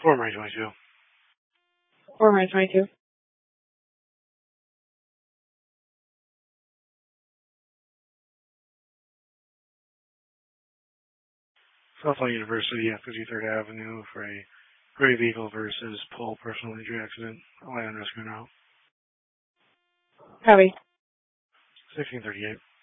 4 May 22. 4 May 22. Southland University at 53rd Avenue for a Grave Eagle versus Pole personal injury accident. Land rescue now. Copy. 1638.